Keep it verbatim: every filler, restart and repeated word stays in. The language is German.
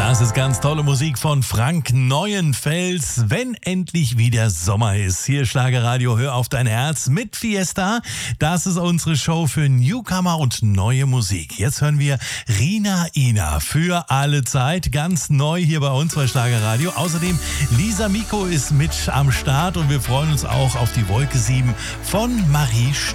Das ist ganz tolle Musik von Frank Neuenfels, wenn endlich wieder Sommer ist. Hier Schlagerradio, hör auf dein Herz mit Fiesta. Das ist unsere Show für Newcomer und neue Musik. Jetzt hören wir Rina Ina für alle Zeit, ganz neu hier bei uns bei Schlagerradio. Außerdem Lisa Miko ist mit am Start und wir freuen uns auch auf die Wolke sieben von Marie St